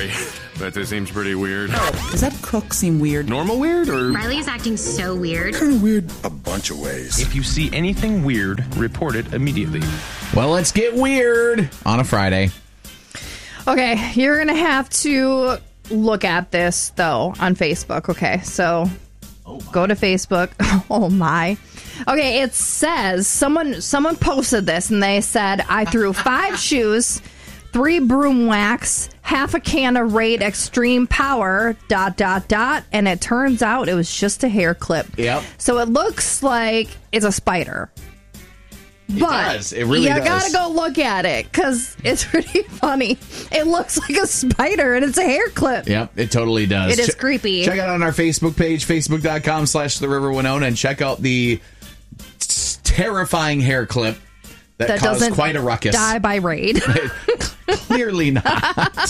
Sorry, but this seems pretty weird. Does that cook seem weird? Normal weird, or? Riley's acting so weird. Kind of weird a bunch of ways. If you see anything weird, report it immediately. Well, let's get weird on a Friday. Okay, you're going to have to look at this, though, on Facebook. Okay, so go to Facebook. Oh, my. Okay, it says, someone posted this, and they said, I threw 5 shoes, 3 broom wax, half a can of Raid Extreme Power, ... and it turns out it was just a hair clip. Yep. So it looks like it's a spider. But it really does. You gotta go look at it, because it's pretty funny. It looks like a spider, and it's a hair clip. Yep, it totally does. It is creepy. Check it out on our Facebook page, facebook.com/The River Winona, and check out the terrifying hair clip that caused quite a ruckus. Die by Raid. Clearly not.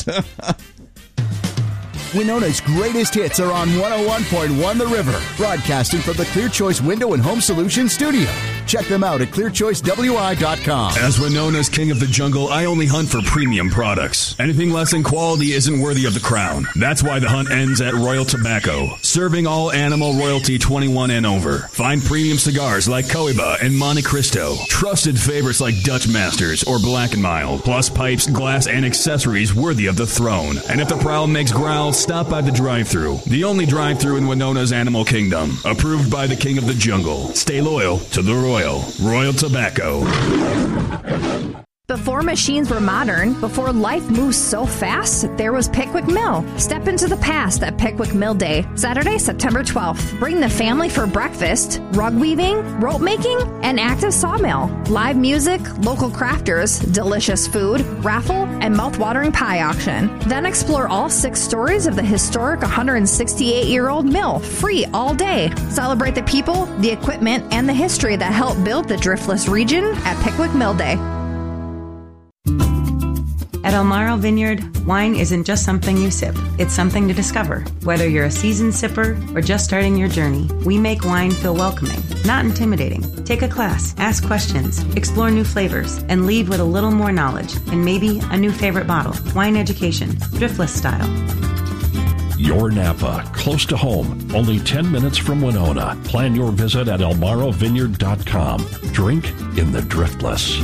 Winona's greatest hits are on 101.1 The River, broadcasting from the Clear Choice Window and Home Solutions studio. Check them out at clearchoicewi.com. As Winona's king of the jungle, I only hunt for premium products. Anything less in quality isn't worthy of the crown. That's why the hunt ends at Royal Tobacco, serving all animal royalty 21 and over. Find premium cigars like Cohiba and Monte Cristo, trusted favorites like Dutch Masters or Black & Mild, plus pipes, glass, and accessories worthy of the throne. And if the prowl makes growl, stop by the drive-thru, the only drive-thru in Winona's animal kingdom, approved by the king of the jungle. Stay loyal to the Royal Tobacco. Before machines were modern, before life moves so fast, there was Pickwick Mill. Step into the past at Pickwick Mill Day, Saturday, September 12th. Bring the family for breakfast, rug weaving, rope making, and active sawmill. Live music, local crafters, delicious food, raffle, and mouth-watering pie auction. Then explore all 6 stories of the historic 168-year-old mill, free all day. Celebrate the people, the equipment, and the history that helped build the Driftless region at Pickwick Mill Day. At Elmaro Vineyard, wine isn't just something you sip. It's something to discover. Whether you're a seasoned sipper or just starting your journey, we make wine feel welcoming, not intimidating. Take a class, ask questions, explore new flavors, and leave with a little more knowledge and maybe a new favorite bottle. Wine education, Driftless style. Your Napa, close to home, only 10 minutes from Winona. Plan your visit at elmarovineyard.com. Drink in the Driftless.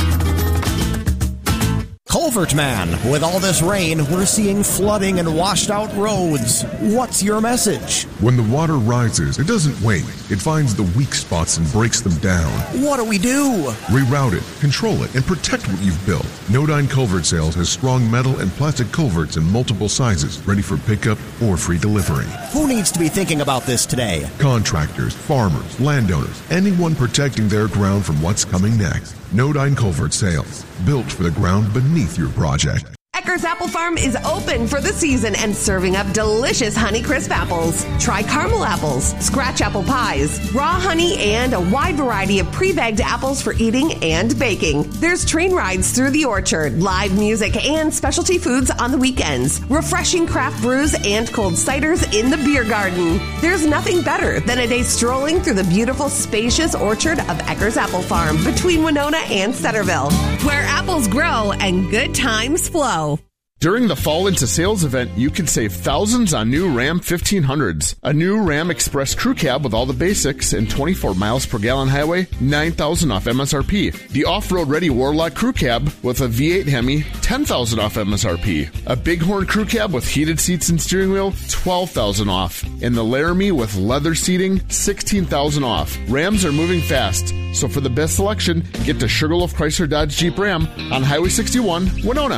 Culvert Man, with all this rain, we're seeing flooding and washed out roads. What's your message? When the water rises, it doesn't wait. It finds the weak spots and breaks them down. What do we do? Reroute it, control it, and protect what you've built. Nodine Culvert Sales has strong metal and plastic culverts in multiple sizes, ready for pickup or free delivery. Who needs to be thinking about this today? Contractors, farmers, landowners, anyone protecting their ground from what's coming next. Nodine Culvert Sales, built for the ground beneath your project. Eckers Apple Farm is open for the season and serving up delicious Honeycrisp apples. Try caramel apples, scratch apple pies, raw honey, and a wide variety of pre-bagged apples for eating and baking. There's train rides through the orchard, live music, and specialty foods on the weekends. Refreshing craft brews and cold ciders in the beer garden. There's nothing better than a day strolling through the beautiful, spacious orchard of Eckers Apple Farm between Winona and Centerville, where apples grow and good times flow. During the Fall Into Sales event, you can save thousands on new Ram 1500s. A new Ram Express Crew Cab with all the basics and 24 miles per gallon highway, $9,000 off MSRP. The off-road ready Warlock Crew Cab with a V8 Hemi, $10,000 off MSRP. A Bighorn Crew Cab with heated seats and steering wheel, $12,000 off. And the Laramie with leather seating, $16,000 off. Rams are moving fast, so for the best selection, get to Sugarloaf Chrysler Dodge Jeep Ram on Highway 61, Winona.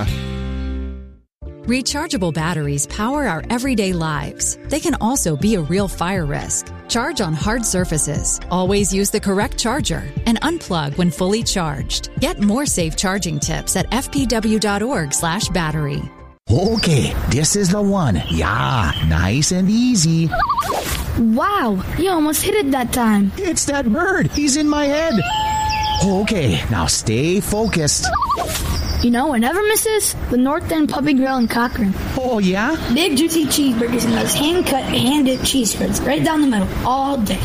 Rechargeable batteries power our everyday lives. They can also be a real fire risk. Charge on hard surfaces. Always use the correct charger and unplug when fully charged. Get more safe charging tips at fpw.org/battery. Okay, this is the one. Yeah, nice and easy. Wow, you almost hit it that time. It's that bird. He's in my head. Okay, now stay focused. You know what never misses? The North End Puppy Grill in Cochrane. Oh, yeah? Big, juicy cheeseburgers and those hand-cut, hand-dipped cheese spreads right down the middle all day.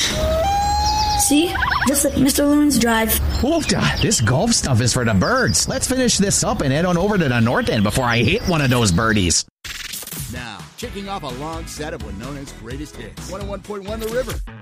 See? Just like Mr. Loon's Drive. Oofda, this golf stuff is for the birds. Let's finish this up and head on over to the North End before I hit one of those birdies. now, kicking off a long set of Winona's greatest hits. 101.1 The River.